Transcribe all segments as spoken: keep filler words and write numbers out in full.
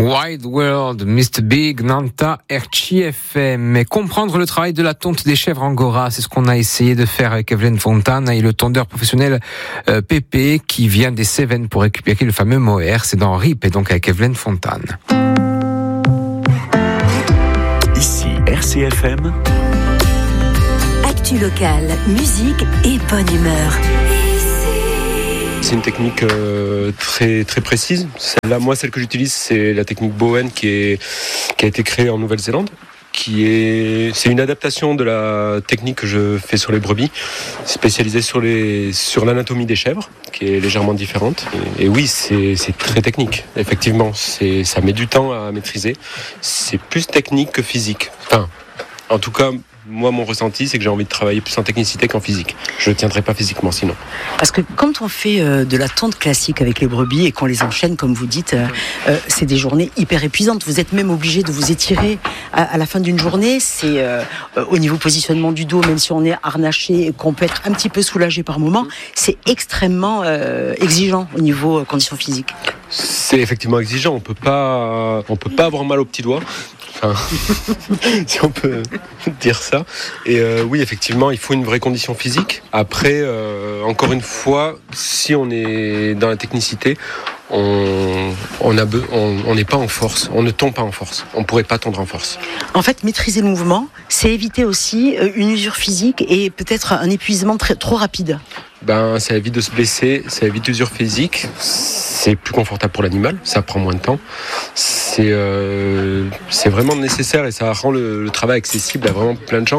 Wide World, mister Big, Nanta, R C F M. Mais comprendre le travail de la tonte des chèvres angora, c'est ce qu'on a essayé de faire avec Evelyne Fontana et le tondeur professionnel euh, Pépé qui vient des Cévennes pour récupérer le fameux mohair. C'est dans R I P et donc avec Evelyne Fontana. Ici R C F M. Actu locale, musique et bonne humeur. C'est une technique euh, très très précise. Celle-là, moi, celle que j'utilise, c'est la technique Bowen qui est qui a été créée en Nouvelle-Zélande. Qui est, c'est une adaptation de la technique que je fais sur les brebis, spécialisée sur les sur l'anatomie des chèvres, qui est légèrement différente. Et, et oui, c'est c'est très technique. Effectivement, c'est ça met du temps à maîtriser. C'est plus technique que physique. Enfin, en tout cas. Moi, mon ressenti, c'est que j'ai envie de travailler plus en technicité qu'en physique. Je ne tiendrai pas physiquement sinon. Parce que quand on fait euh, de la tonte classique avec les brebis et qu'on les enchaîne, comme vous dites, euh, euh, c'est des journées hyper épuisantes. Vous êtes même obligé de vous étirer à, à la fin d'une journée. C'est euh, euh, au niveau positionnement du dos, même si on est harnaché et qu'on peut être un petit peu soulagé par moment, c'est extrêmement euh, exigeant au niveau euh, conditions physiques. C'est effectivement exigeant. On peut pas, on peut pas avoir mal aux petits doigts. Enfin, si on peut dire ça. Et euh, oui, effectivement, il faut une vraie condition physique. Après, euh, encore une fois, si on est dans la technicité, on on a on, on n'est pas en force, on ne tombe pas en force, on pourrait pas tondre en force. En fait, maîtriser le mouvement, c'est éviter aussi une usure physique et peut-être un épuisement très, trop rapide. Ben, ça évite de se blesser, ça évite l'usure physique, c'est plus confortable pour l'animal, ça prend moins de temps. C'est, euh, c'est vraiment nécessaire et ça rend le, le travail accessible à vraiment plein de gens.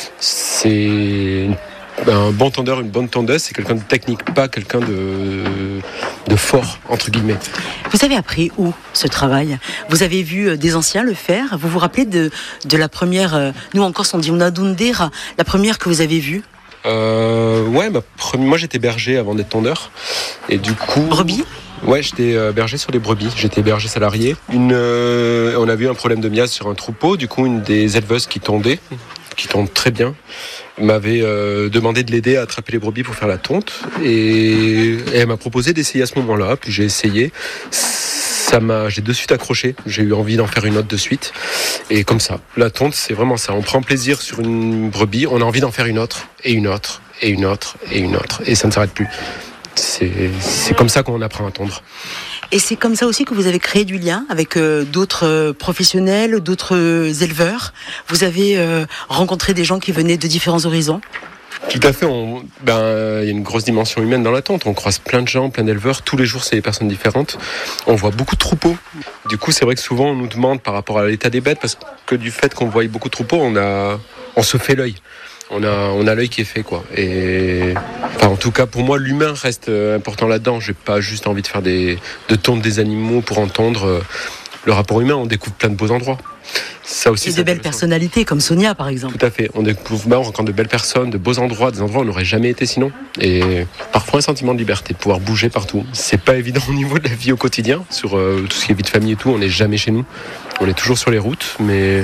C'est un bon tondeur, une bonne tondeuse, c'est quelqu'un de technique, pas quelqu'un de, de fort, entre guillemets. Vous avez appris où ce travail ? Vous avez vu des anciens le faire ? Vous vous rappelez de, de la première, nous en Corse on dit una dundera, la première que vous avez vue ? Euh, ouais, bah, moi j'étais berger avant d'être tondeur. Et du coup. Brebis ? Ouais, j'étais euh, berger sur les brebis. J'étais berger salarié. Une, euh, on a vu un problème de miase sur un troupeau. Du coup, une des éleveuses qui tondait, qui tonde très bien, m'avait euh, demandé de l'aider à attraper les brebis pour faire la tonte. Et, et elle m'a proposé d'essayer à ce moment-là. Puis j'ai essayé. Ça m'a, j'ai de suite accroché. J'ai eu envie d'en faire une autre de suite. Et comme ça, la tonte, c'est vraiment ça. On prend plaisir sur une brebis, on a envie d'en faire une autre, et une autre, et une autre, et une autre. Et ça ne s'arrête plus. C'est, c'est comme ça qu'on apprend à tondre. Et c'est comme ça aussi que vous avez créé du lien avec euh, d'autres euh, professionnels, d'autres euh, éleveurs. Vous avez euh, rencontré des gens qui venaient de différents horizons. Tout à fait. On, ben, il y a une grosse dimension humaine dans la tonte. On croise plein de gens, plein d'éleveurs. Tous les jours, c'est des personnes différentes. On voit beaucoup de troupeaux. Du coup, c'est vrai que souvent, on nous demande par rapport à l'état des bêtes, parce que du fait qu'on voit beaucoup de troupeaux, on a, on se fait l'œil. On a, on a l'œil qui est fait, quoi. Et, enfin, en tout cas, pour moi, l'humain reste important là-dedans. J'ai pas juste envie de faire des, de tondre des animaux pour entendre le rapport humain. On découvre plein de beaux endroits. Ça aussi, et de belles personnalités, comme Sonia, par exemple. Tout à fait. On découvre, bah, on rencontre de belles personnes, de beaux endroits, des endroits où on n'aurait jamais été sinon. Et parfois un sentiment de liberté, de pouvoir bouger partout. C'est pas évident au niveau de la vie au quotidien, sur euh, tout ce qui est vie de famille et tout. On n'est jamais chez nous. On est toujours sur les routes, mais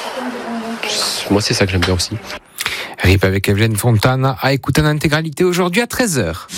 moi, c'est ça que j'aime bien aussi. R I P avec Evelyne Fontana à écouter en intégralité aujourd'hui à treize heures.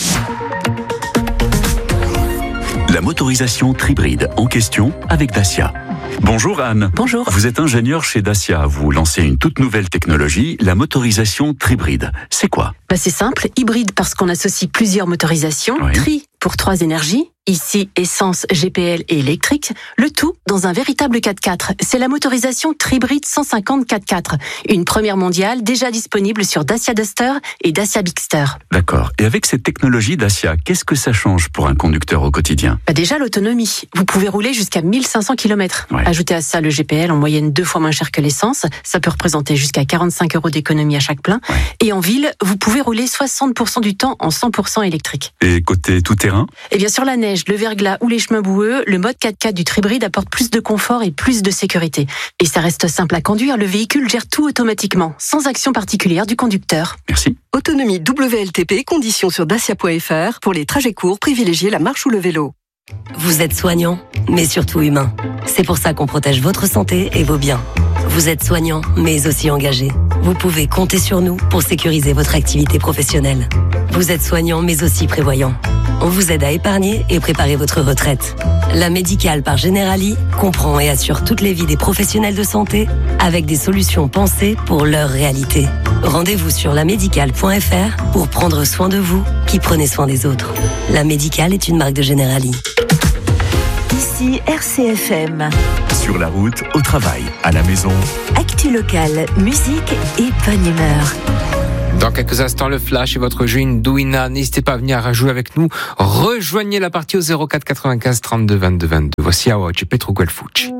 La motorisation Tribride en question avec Dacia. Bonjour Anne. Bonjour. Vous êtes ingénieur chez Dacia. Vous lancez une toute nouvelle technologie, la motorisation Tribride. C'est quoi ? Bah c'est simple, hybride parce qu'on associe plusieurs motorisations, Oui. tri pour trois énergies, ici essence, G P L et électrique, le tout dans un véritable quatre-quatre. C'est la motorisation Tribride cent cinquante quatre-quatre, une première mondiale déjà disponible sur Dacia Duster et Dacia Bigster. D'accord. Et avec cette technologie Dacia, qu'est-ce que ça change pour un conducteur au quotidien ? Bah déjà l'autonomie, vous pouvez rouler jusqu'à mille cinq cents kilomètres. Ouais. Ajoutez à ça le G P L en moyenne deux fois moins cher que l'essence, ça peut représenter jusqu'à quarante-cinq euros d'économie à chaque plein. Ouais. Et en ville, vous pouvez rouler soixante pour cent du temps en cent pour cent électrique. Et côté tout-terrain ? Et bien sur la neige, le verglas ou les chemins boueux, le mode quatre-quatre du Tribride apporte plus de confort et plus de sécurité. Et ça reste simple à conduire, le véhicule gère tout automatiquement, sans action particulière du conducteur. Merci. Autonomie W L T P, conditions sur dacia point f r. Pour les trajets courts, privilégiez la marche ou le vélo. Vous êtes soignant, mais surtout humain. C'est pour ça qu'on protège votre santé et vos biens. Vous êtes soignant, mais aussi engagé. Vous pouvez compter sur nous pour sécuriser votre activité professionnelle. Vous êtes soignant mais aussi prévoyant. On vous aide à épargner et préparer votre retraite. La Médicale par Generali comprend et assure toutes les vies des professionnels de santé avec des solutions pensées pour leur réalité. Rendez-vous sur la médicale point f r pour prendre soin de vous qui prenez soin des autres. La Médicale est une marque de Generali. Ici R C F M. Sur la route, au travail, à la maison. Actu locale, musique et bonne humeur. Dans quelques instants, le flash et votre jeu Indouina. N'hésitez pas à venir jouer avec nous. Rejoignez la partie au zéro quatre quatre-vingt-quinze trente-deux vingt-deux vingt-deux. Voici Aochi Petro Guelfucci.